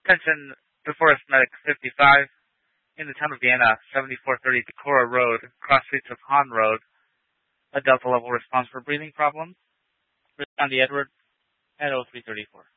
Attention, DeForest Medic 55, in the town of Vienna, 7430 Decorah Road, cross streets of Hahn Road, a Delta level response for breathing problems. Respond to Edward at 0334.